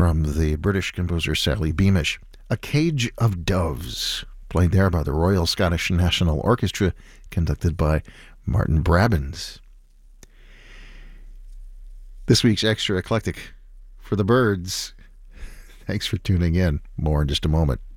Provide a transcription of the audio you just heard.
from the British composer Sally Beamish. A Cage of Doves, played there by the Royal Scottish National Orchestra, conducted by Martin Brabbins. This week's Extra Eclectic for the Byrds. Thanks for tuning in. More in just a moment.